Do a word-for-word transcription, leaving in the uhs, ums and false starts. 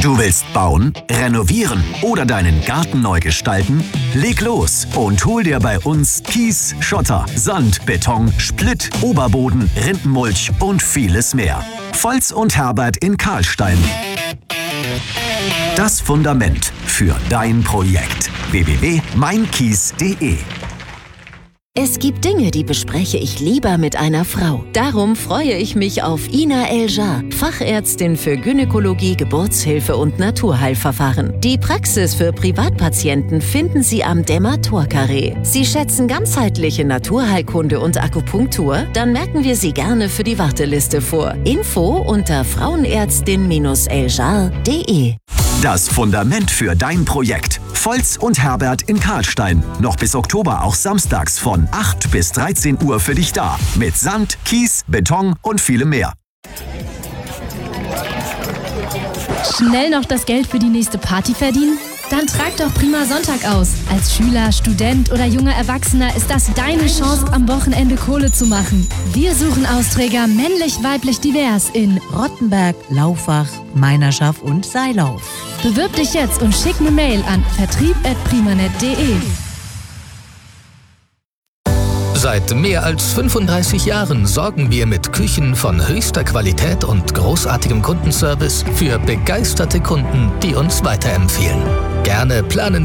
Du willst bauen, renovieren oder deinen Garten neu gestalten? Leg los und hol dir bei uns Kies, Schotter, Sand, Beton, Splitt, Oberboden, Rindenmulch und vieles mehr. Volz und Herbert in Karlstein. Das Fundament für dein Projekt. w w w punkt mein kies punkt de. Es gibt Dinge, die bespreche ich lieber mit einer Frau. Darum freue ich mich auf Ina El-Jar, Fachärztin für Gynäkologie, Geburtshilfe und Naturheilverfahren. Die Praxis für Privatpatienten finden Sie am Dämmer-Tor-Carré. Sie schätzen ganzheitliche Naturheilkunde und Akupunktur? Dann merken wir Sie gerne für die Warteliste vor. Info unter frauenärztin eljar punkt de. Das Fundament für dein Projekt. Volz und Herbert in Karlstein. Noch bis Oktober auch samstags von acht bis dreizehn Uhr für dich da. Mit Sand, Kies, Beton und vielem mehr. Schnell noch das Geld für die nächste Party verdienen? Dann trag doch Prima Sonntag aus. Als Schüler, Student oder junger Erwachsener ist das deine Chance, am Wochenende Kohle zu machen. Wir suchen Austräger männlich, weiblich, divers in Rottenberg, Laufach, Meinerschaft und Seilauf. Bewirb dich jetzt und schick eine Mail an vertrieb at primanet punkt de. Seit mehr als fünfunddreißig Jahren sorgen wir mit Küchen von höchster Qualität und großartigem Kundenservice für begeisterte Kunden, die uns weiterempfehlen. Gerne planen